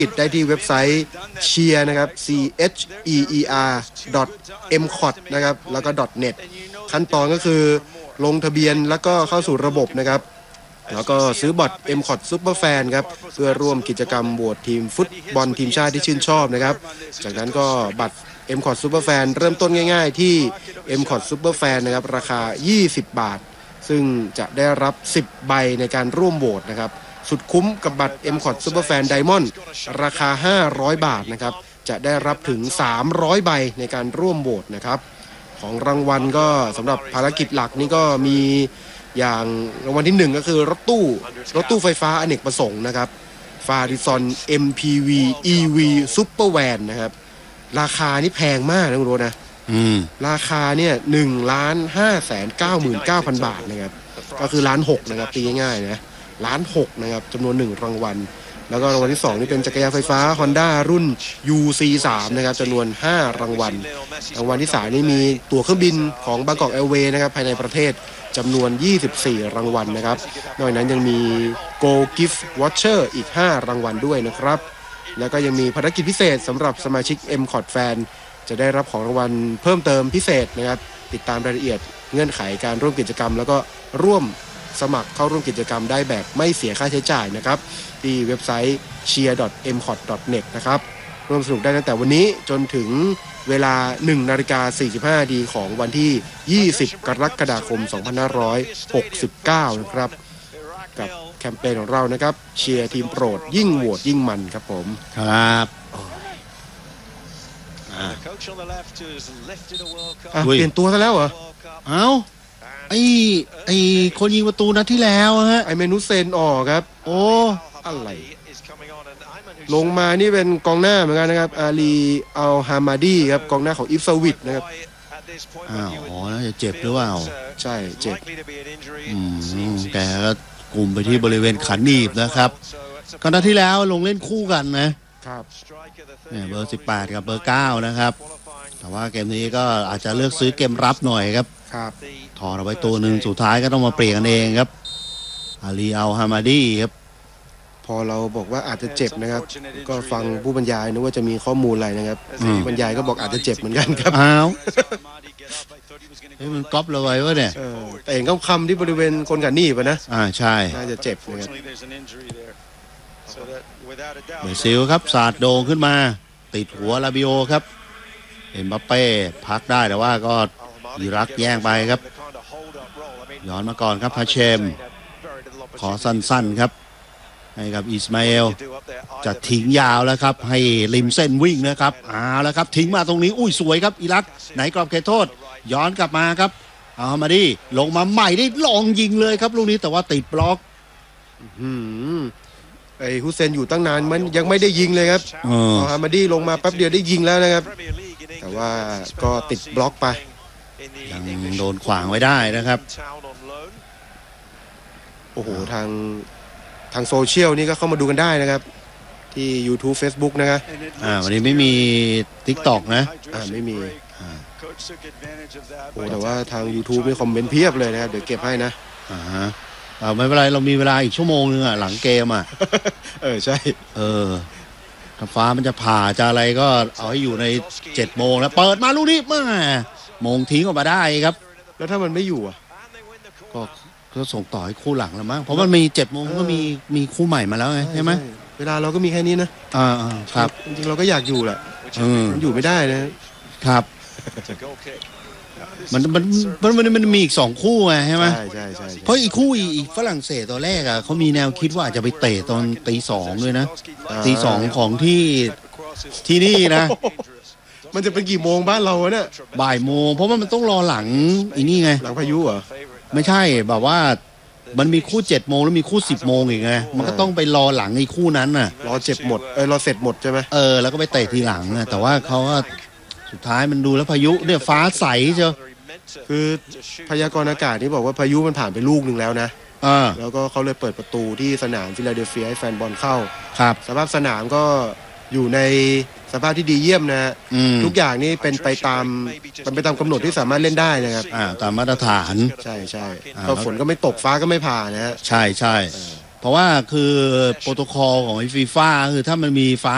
ได้ที่เว็บไซต์เชียร์นะครับ cheer.mcot นะครับแล้วก็ .net ขั้นตอนก็คือลงทะเบียนแล้วก็เข้าสู่ระบบนะครับแล้วก็ซื้อบัตร MCOT Superfan ครับเพื่อร่วมกิจกรรมโหวตทีมฟุตบอลทีมชาติที่ชื่นชอบนะครับจากนั้นก็บัตร MCOT Superfan เริ่มต้นง่ายๆที่ MCOT Superfan นะครับราคา20 บาทซึ่งจะได้รับ10ใบในการร่วมโหวตนะครับสุดคุ้มกับบัตร MCOT Superfan Diamond ราคา500 บาทนะครับจะได้รับถึง300ใบในการร่วมโหวตนะครับของรางวัลก็สำหรับภารกิจหลักนี่ก็มีอย่างรางวัลที่1ก็คือรถตู้ไฟฟ้าอเนกประสงค์นะครับ Farizon MPV EV Super Van นะครับราคานี่แพงมากนะคุณโรนะราคาเนี่ย1,599,000 บาทนะครับก็คือ1,600,000นะครับตีง่ายๆนะ1,600,000นะครับจำนวน1รางวัลแล้วก็รางวัลที่2นี่เป็นจักรยานไฟฟ้า Honda รุ่น UC3 นะครับจำนวน5รางวัลรางวัลที่3นี่มีตั๋วเครื่องบินของ Bangkok Airways นะครับภายในประเทศจำนวน24รางวัลนะครับนอกจากนั้นยังมี Go Gift Voucher อีก5รางวัลด้วยนะครับแล้วก็ยังมีภารกิจพิเศษสำหรับสมาชิก MCOT Fan จะได้รับของรางวัลเพิ่มเติมพิเศษนะครับติดตามรายละเอียดเงื่อนไขการร่วมกิจกรรมแล้วก็ร่วมสมัครเข้าร่วมกิจกรรมได้แบบไม่เสียค่าใช้จ่ายนะครับที่เว็บไซต์ cheer.mcot.net นะครับร่วมสนุกได้ตั้งแต่วันนี้จนถึงเวลา 1:45 น.ของวันที่20กรกฎาคม2569นะครับกับแคมเปญของเรานะครับเชียร์ทีมโปรดยิ่งโหวตยิ่งมันครับผมครับเปลี่ยนตัวซะแล้วเหรอเอ้าไอคนยิงประตูนัดที่แล้วฮะไอเมนูเซนออกครับโอ้อะไรลงมานี่เป็นกองหน้าเหมือนกันนะครับอาลีอัลฮามาดีครับกองหน้าของอิฟซาวิดนะครับอ๋อน่าจะเจ็บหรือเปล่าใช่เจ็บแต่ก็กลุ่มไปที่บริเวณขาหนีบนะครับก็นัดที่แล้วลงเล่นคู่กันนะครับเนี่ยเบอร์18กับเบอร์9นะครับแต่ว่าเกมนี้ก็อาจจะเลือกซื้อเกมรับหน่อยครับถอดเอาไว้ตัวหนึ่งสุดท้ายก็ต้องมาเปลี่ยนกันเองครับอาลีอัลฮามาดีครับพอเราบอกว่าอาจจะเจ็บนะครับก็ฟังผู้บรรยายนึกว่าจะมีข้อมูลอะไรนะครับผู้บรรยายก็บอกอาจจะเจ็บเหมือนกันครับอ้าวมันก๊อปเราไว้วะเนี่ยแต่เห็นคำที่บริเวณคนกับหนีบนะใช่น่าจะเจ็บนะครับเบอร์ซิลครับสาดโด่งขึ้นมาติดหัวลาบิโอครับเอ็มบัปเป้พักได้แต่ว่าก็อิรักแย่งไปครับย้อนมาก่อนครับฮาเชมขอสั้นๆครับให้กับอิสมาเอลจะทิ้งยาวแล้วครับให้ริมเส้นวิ่งนะครับแล้วครับทิ้งมาตรงนี้อุ้ยสวยครับอิรักไหนกรอบเขตโทษย้อนกลับมาครับเอามาดิลงมาใหม่ได้ลองยิงเลยครับลูกนี้แต่ว่าติดบล็อกไอฮุเซนอยู่ตั้งนานมันยังไม่ได้ยิงเลยครับฮามาดีลงมาแป๊บเดียวได้ยิงแล้วนะครับแต่ว่าก็ติดบล็อกไปยังโดนขวางไว้ได้นะครับโอ้โหทางโซเชียลนี่ก็เข้ามาดูกันได้นะครับที่ YouTube Facebook นะครับวันนี้ไม่มี TikTok นะไม่มีโอ้แต่ว่าทาง YouTube มีคอมเมนต์เพียบเลยนะครับเดี๋ยวเก็บให้นะไม่เป็นไรเรามีเวลาอีกชั่วโมงนึงหลังเกมใช่ถ้าฟ้ามันจะผ่าจะอะไรก็เอาให้อยู่ใน7โมงแล้วเปิดมาลูกนี้โมงทิ้งออกมาได้ครับแล้วถ้ามันไม่อยู่ก็ส่งต่อให้คู่หลังแล้วมั้งเพราะมันมี7โมงก็มีคู่ใหม่มาแล้วไงใช่ไหมเวลาเราก็มีแค่นี้นะครับจริงๆเราก็อยากอยู่แหละมันอยู่ไม่ได้นะครับมันมีอีก2คู่ไงใช่ไหมใช่เพราะอีกคู่อีกฝรั่งเศสตอนแรกเขามีแนวคิดว่าจะไปเตะตอนตี 2ด้วยนะตี 2ของที่นี่นะมันจะเป็นกี่โมงบ้านเราเนี่ยบ่ายโมงเพราะว่ามันต้องรอหลังอีนี่ไงหลังพายุเหรอไม่ใช่แบบว่ามันมีคู่7โมงแล้วมีคู่10โมงอีกไงมันก็ต้องไปรอหลังไอ้คู่นั้นน่ะรอเจ็บหมดรอเสร็จหมดใช่ไหมแล้วก็ไปเตะทีหลังแต่ว่าเขาก็สุดท้ายมันดูแล้วพายุเนี่ยฟ้าใสเชียวคือพยากรณ์อากาศนี่บอกว่าพายุมันผ่านไปลูกหนึ่งแล้วนะแล้วก็เขาเลยเปิดประตูที่สนามฟิลาเดลเฟียให้แฟนบอลเข้าครับสภาพสนามก็อยู่ในสภาพที่ดีเยี่ยมนะทุกอย่างนี่เป็นไปตามกำหนดที่สามารถเล่นได้นะครับตามมาตรฐานใช่ก็ฝนก็ไม่ตกฟ้าก็ไม่ผ่านะฮะใช่เพราะว่าคือโปรโตคอลของฟีฟ่าคือถ้ามันมีฟ้า